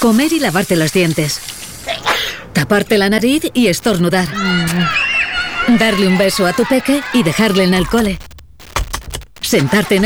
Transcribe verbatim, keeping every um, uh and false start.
Comer y lavarte los dientes. Taparte la nariz y estornudar. Darle un beso a tu peque y dejarle en el cole. Sentarte en el